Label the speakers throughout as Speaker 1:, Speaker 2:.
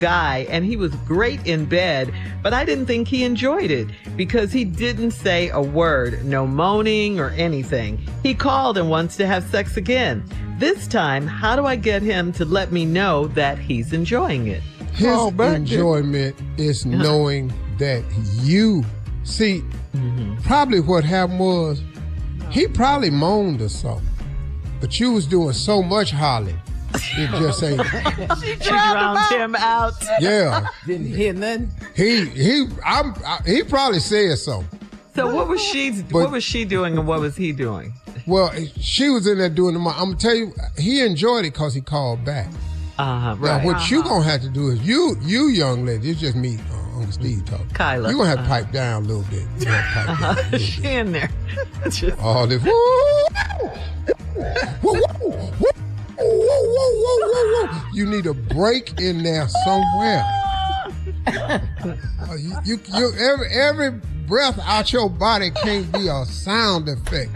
Speaker 1: guy, and he was great in bed, but I didn't think he enjoyed it because he didn't say a word, no moaning or anything. He called and wants to have sex again. This time, how do I get him to let me know that he's enjoying it?
Speaker 2: His enjoyment is knowing that you see. Probably what happened was he probably moaned or something, but you was doing so much hollering. It just ain't.
Speaker 1: She drowned him out.
Speaker 2: Yeah.
Speaker 3: Didn't hear nothing.
Speaker 2: He probably said something.
Speaker 1: So what was she doing and what was he doing?
Speaker 2: Well, she was in there doing the. I'm gonna tell you, he enjoyed it because he called back.
Speaker 1: Right.
Speaker 2: Now, what you gonna have to do is you young lady. It's just me, Uncle Steve talking.
Speaker 1: Kyla,
Speaker 2: you gonna have to pipe down a little bit. You gotta pipe down a little bit.
Speaker 1: She in there.
Speaker 2: All this. Whoa. You need a break in there somewhere. Every breath out your body can't be a sound effect.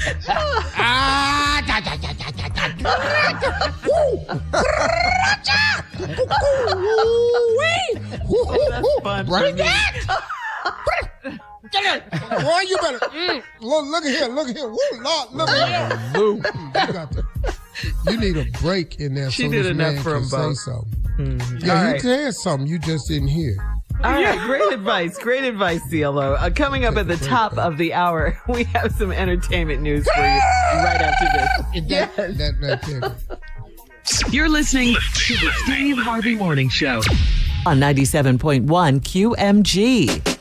Speaker 1: Bring
Speaker 2: it! Boy, you better look at here. Woo, Lord, look at here. You need a break in there.
Speaker 1: She did enough for them both.
Speaker 2: Say something. Yeah, you said something you just didn't hear.
Speaker 1: All right, great advice, CLO. Coming up at the top of the hour, we have some entertainment news for you right after
Speaker 4: this. You're listening to the Steve Harvey Morning Show
Speaker 1: on 97.1 QMG.